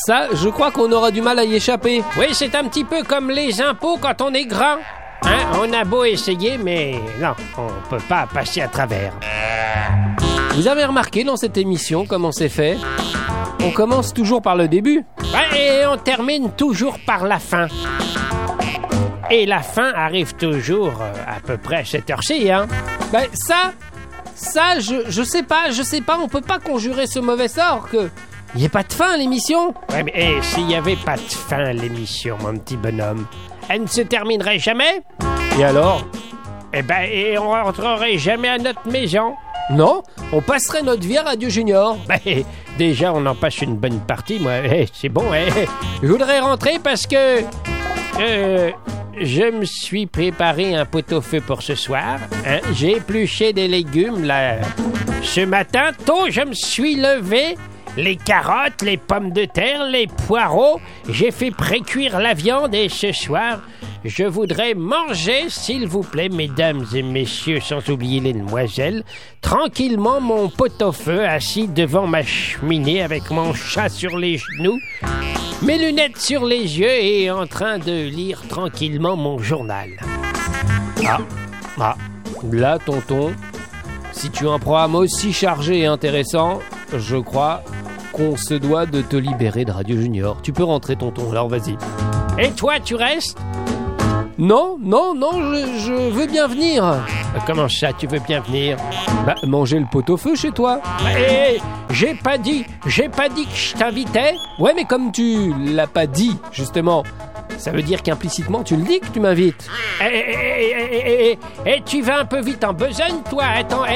Ça, je crois qu'on aura du mal à y échapper. Oui, c'est un petit peu comme les impôts quand on est grand. Hein, on a beau essayer, mais non, on peut pas passer à travers. Vous avez remarqué dans cette émission comment c'est fait ? On commence toujours par le début. Ouais, et on termine toujours par la fin. Et la fin arrive toujours à peu près à cette heure-ci, hein. Ben ça, je sais pas, on peut pas conjurer ce mauvais sort que... Il n'y a pas de fin à l'émission. Ouais, mais s'il n'y avait pas de fin à l'émission, mon petit bonhomme, elle ne se terminerait jamais. Et alors ? Et on rentrerait jamais à notre maison. Non, on passerait notre vie à Radio Junior. Déjà, on en passe une bonne partie, moi. C'est bon, Je voudrais rentrer parce que... je me suis préparé un pot-au-feu pour ce soir. Hein. J'ai épluché des légumes, là. Ce matin, tôt, je me suis levé... Les carottes, les pommes de terre, les poireaux, j'ai fait pré-cuire la viande et ce soir, je voudrais manger, s'il vous plaît, mesdames et messieurs, sans oublier les demoiselles, tranquillement mon pot-au-feu assis devant ma cheminée avec mon chat sur les genoux, mes lunettes sur les yeux et en train de lire tranquillement mon journal. Là, tonton, si tu as un programme aussi chargé et intéressant, je crois qu'on se doit de te libérer de Radio Junior. Tu peux rentrer, tonton, alors vas-y. Et toi, tu restes ? Non, je veux bien venir. Comment ça, tu veux bien venir ? Manger le pot-au-feu chez toi. J'ai pas dit que je t'invitais. Ouais, mais comme tu l'as pas dit, justement, ça veut dire qu'implicitement tu le dis que tu m'invites. Et tu vas un peu vite en besogne, toi. Attends,